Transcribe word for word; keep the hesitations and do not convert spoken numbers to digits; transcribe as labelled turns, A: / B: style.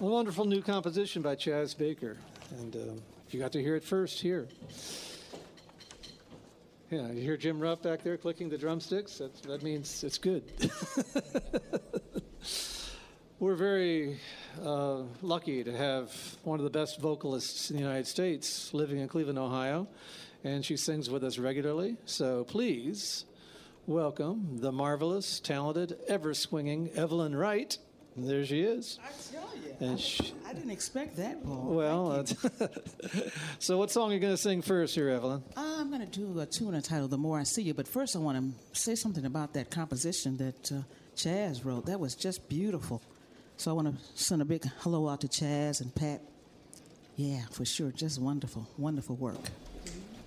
A: A wonderful new composition by Chaz Baker. And um, you got to hear it first here. Yeah, you hear Jim Ruff back there clicking the drumsticks? That, that means it's good. We're very uh, lucky to have one of the best vocalists in the United States living in Cleveland, Ohio, and she sings with us regularly. So please welcome the marvelous, talented, ever-swinging Evelyn Wright. And there she is.
B: I tell you,
A: And
B: I,
A: she,
B: I didn't expect that, Paul.
A: well, uh, so what song are you going to sing first here, Evelyn?
B: I'm going to do a tune entitled "The More I See You," but first I want to say something about that composition that uh, Chaz wrote. That was just beautiful. So I want to send a big hello out to Chaz and Pat. Yeah, for sure, just wonderful, wonderful work.